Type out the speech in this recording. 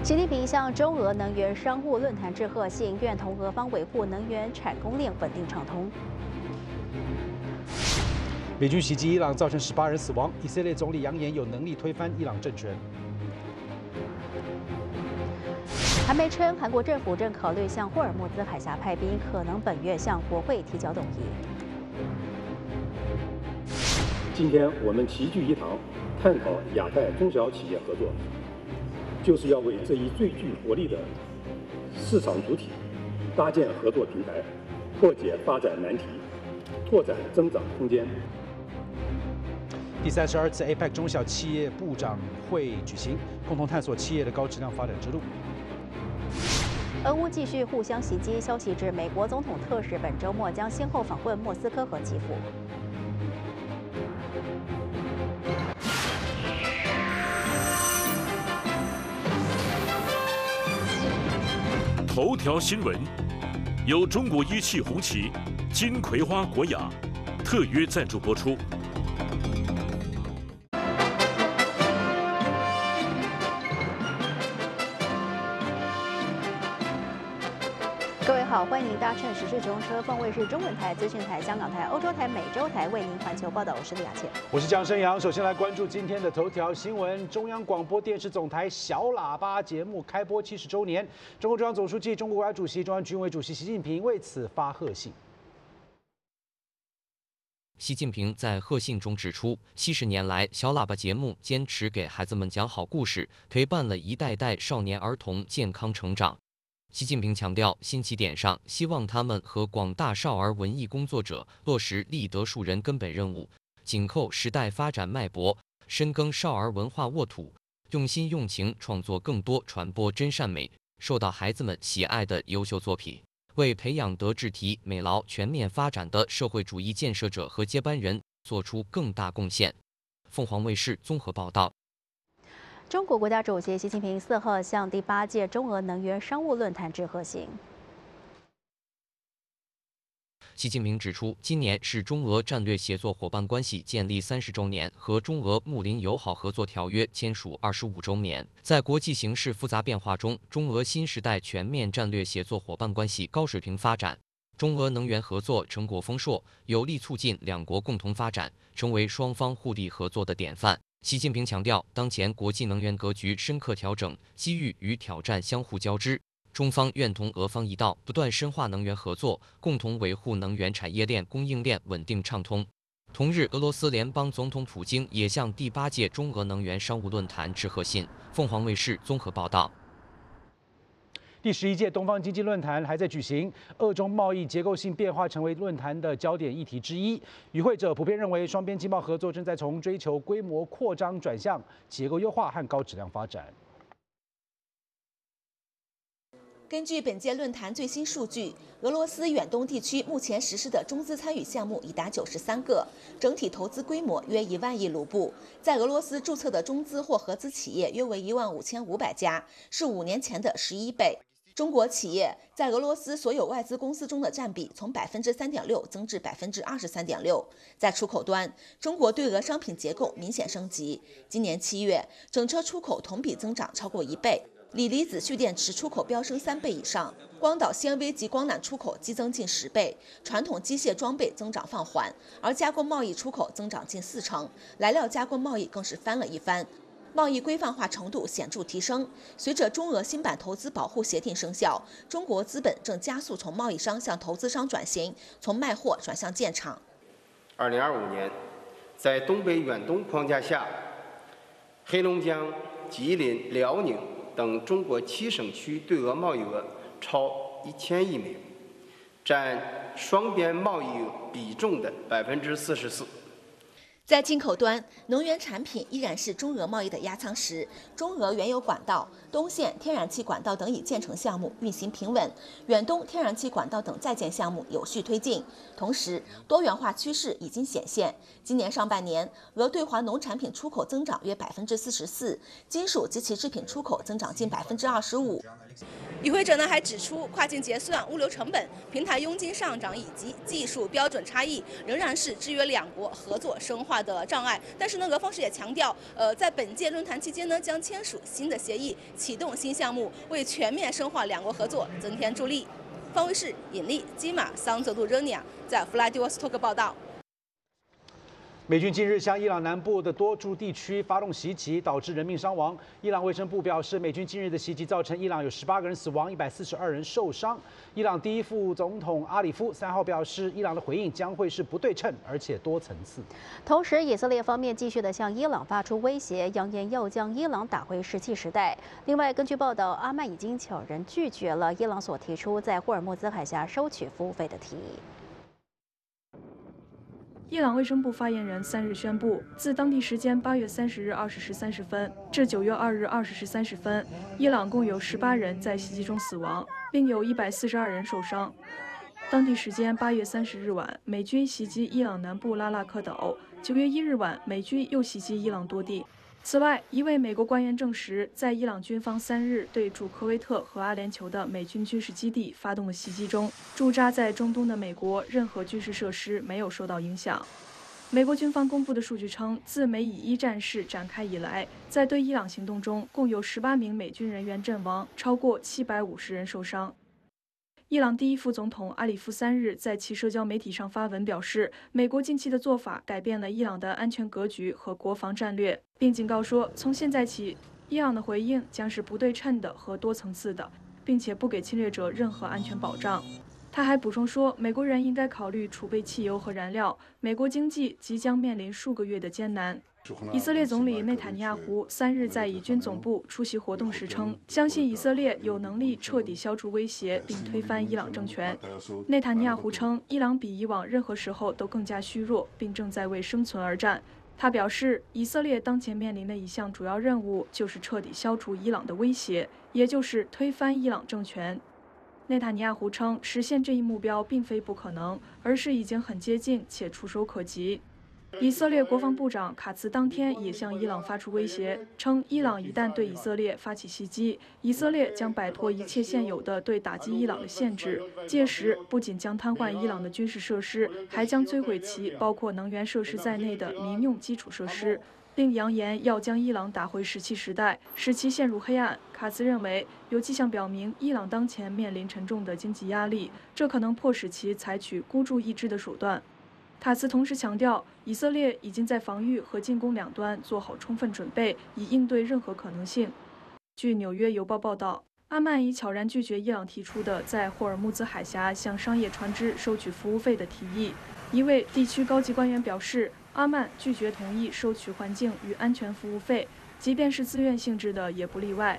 习近平向中俄能源商务论坛致贺信，愿同俄方维护能源产供链稳定畅通。 美军袭击伊朗，造成18人死亡。以色列总理扬言有能力推翻伊朗政权。 韩媒称，韩国政府正考虑向霍尔木兹海峡派兵，可能本月向国会提交动议。 今天我们齐聚一堂，探讨亚太中小企业合作，就是要为这一最具活力的市场主体搭建合作平台，破解发展难题，拓展增长空间。 第32次 APEC 中小企业部长会举行，共同探索企业的高质量发展之路。 俄乌继续互相袭击，消息指美国总统特使本周末将先后访问莫斯科和基辅。 头条新闻由中国一汽红旗、金葵花国雅特约赞助播出。 各位好，欢迎您搭乘时事直通车，凤卫视中文台、资讯台、香港台、欧洲台、美洲台为您环球报道。我是李雅倩， 我是江生阳。首先来关注今天的头条新闻：中央广播电视总台小喇叭节目开播70周年，中共中央总书记、中国国家主席、中央军委主席习近平为此发贺信。 习近平在贺信中指出，70年来，小喇叭节目坚持给孩子们讲好故事，陪伴了一代代少年儿童健康成长。习近平强调，新起点上，希望他们和广大少儿文艺工作者落实立德树人根本任务，紧扣时代发展脉搏，深耕少儿文化沃土，用心用情创作更多传播真善美、受到孩子们喜爱的优秀作品，为培养德智体美劳全面发展的社会主义建设者和接班人做出更大贡献。凤凰卫视综合报道。 中国国家主席习近平4号向第8届中俄能源商务论坛致贺信。 习近平指出，今年是中俄战略协作伙伴关系建立30周年和中俄睦邻友好合作条约签署25周年。在国际形势复杂变化中，中俄新时代全面战略协作伙伴关系高水平发展，中俄能源合作成果丰硕，有力促进两国共同发展，成为双方互利合作的典范。习近平强调，当前国际能源格局深刻调整，机遇与挑战相互交织。中方愿同俄方一道，不断深化能源合作，共同维护能源产业链供应链稳定畅通。同日，俄罗斯联邦总统普京也向第8届中俄能源商务论坛致贺信。凤凰卫视综合报道。 第11届东方经济论坛还在举行，俄中贸易结构性变化成为论坛的焦点议题之一。与会者普遍认为，双边经贸合作正在从追求规模扩张转向结构优化和高质量发展。 根据本届论坛最新数据，俄罗斯远东地区目前实施的中资参与项目已达93个，整体投资规模约1万亿卢布。在俄罗斯注册的中资或合资企业约为15500家，是5年前的11倍。中国企业在俄罗斯所有外资公司中的占比从3.6%增至23.6%。在出口端，中国对俄商品结构明显升级。今年7月，整车出口同比增长超过1倍。锂离子蓄电池出口飙升3倍以上，光导纤维及光缆出口激增近10倍，传统机械装备增长放缓，而加工贸易出口增长近40%，来料加工贸易更是翻了一番，贸易规范化程度显著提升。随着中俄新版投资保护协定生效，中国资本正加速从贸易商向投资商转型，从卖货转向建厂。 2025年，在东北远东框架下，黑龙江、吉林、辽宁等中国7省区对俄贸易额超1000亿美元，占双边贸易比重的44%。 在进口端，能源产品依然是中俄贸易的压舱石。中俄原油管道、东线天然气管道等已建成项目运行平稳，远东天然气管道等在建项目有序推进。同时，多元化趋势已经显现。今年上半年，俄对华农产品出口增长约44%，金属及其制品出口增长近25%。 与会者还指出，跨境结算、物流成本、平台佣金上涨以及技术标准差异，仍然是制约两国合作深化化的障碍。但是呢，俄方是也强调，在本届论坛期间呢，将签署新的协议，启动新项目，为全面深化两国合作增添助力。方卫视尹丽、金马、桑泽杜热尼亚在弗拉迪沃斯托克报道。 美军近日向伊朗南部的多处地区发动袭击，导致人命伤亡。伊朗卫生部表示，美军近日的袭击造成伊朗有18个人死亡，142人受伤。伊朗第一副总统阿里夫3号表示，伊朗的回应将会是不对称而且多层次。 同时，以色列方面继续的向伊朗发出威胁，扬言要将伊朗打回石器时代。另外，根据报道，阿曼已经悄然拒绝了伊朗所提出在霍尔木兹海峡收取服务费的提议。 伊朗卫生部发言人3日宣布，自当地时间8月30日20时30分至9月2日20时30分，伊朗共有18人在袭击中死亡，并有142人受伤。当地时间8月30日晚，美军袭击伊朗南部拉纳克岛；9月1日晚，美军又袭击伊朗多地。此外，一位美国官员证实，在伊朗军方3日对驻科威特和阿联酋的美军军事基地发动的袭击中，驻扎在中东的美国任何军事设施没有受到影响。美国军方公布的数据称，自美以1战事展开以来，在对伊朗行动中，共有18名美军人员阵亡，超过750人受伤。伊朗第一副总统阿里夫3日在其社交媒体上发文表示，美国近期的做法改变了伊朗的安全格局和国防战略，并警告说，从现在起，伊朗的回应将是不对称的和多层次的，并且不给侵略者任何安全保障。他还补充说，美国人应该考虑储备汽油和燃料，美国经济即将面临数个月的艰难。以色列总理内塔尼亚胡3日在以军总部出席活动时称，相信以色列有能力彻底消除威胁并推翻伊朗政权。内塔尼亚胡称，伊朗比以往任何时候都更加虚弱，并正在为生存而战。他表示，以色列当前面临的一项主要任务就是彻底消除伊朗的威胁，也就是推翻伊朗政权。内塔尼亚胡称，实现这一目标并非不可能，而是已经很接近且触手可及。以色列国防部长卡茨当天也向伊朗发出威胁，称伊朗一旦对以色列发起袭击，以色列将摆脱一切现有的对打击伊朗的限制，届时不仅将瘫痪伊朗的军事设施，还将摧毁其包括能源设施在内的民用基础设施，并扬言要将伊朗打回石器时代，使其陷入黑暗。卡茨认为，有迹象表明伊朗当前面临沉重的经济压力，这可能迫使其采取孤注一掷的手段。卡茨同时强调，以色列已经在防御和进攻两端做好充分准备，以应对任何可能性。据《纽约邮报》报道，阿曼已悄然拒绝伊朗提出的在霍尔木兹海峡向商业船只收取服务费的提议。一位地区高级官员表示，阿曼拒绝同意收取环境与安全服务费，即便是自愿性质的也不例外。